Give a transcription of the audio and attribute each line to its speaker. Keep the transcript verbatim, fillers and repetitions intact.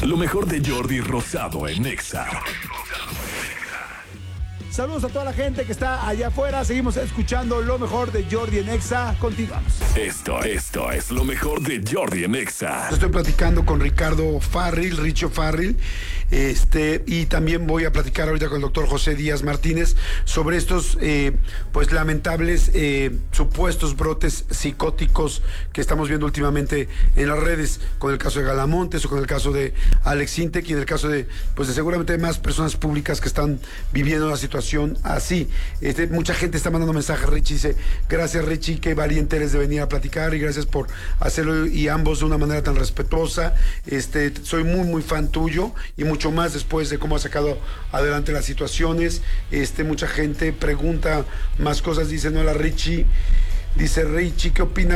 Speaker 1: Lo mejor de Jordi Rosado en Exa.
Speaker 2: Saludos a toda la gente que está allá afuera. Seguimos escuchando lo mejor de Jordi en Exa. Continuamos.
Speaker 1: Esto, esto es lo mejor de Jordi en Exa.
Speaker 3: Estoy platicando con Ricardo Farril, Richo Farril, este, y también voy a platicar ahorita con el doctor José Díaz Martínez sobre estos eh, pues lamentables eh, supuestos brotes psicóticos que estamos viendo últimamente en las redes, con el caso de Galamontes o con el caso de Alex Intec y en el caso de, pues de seguramente más personas públicas que están viviendo la situación así. Este, mucha gente está mandando mensajes. Richie dice: gracias, Richie, qué valiente eres de venir a platicar y gracias por hacerlo, y ambos de una manera tan respetuosa. Este, soy muy muy fan tuyo y mucho más después de cómo has sacado adelante las situaciones. Este, mucha gente pregunta más cosas. Dice: no, la Richie, dice Richie, ¿qué opinas